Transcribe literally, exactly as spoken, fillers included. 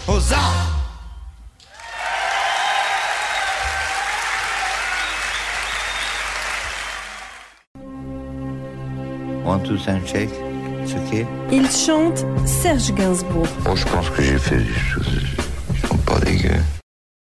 Hosanna. One, two, sound check. It's okay. Il chante Serge Gainsbourg. Moi, je pense que j'ai fait des choses qui sont pas dégueu.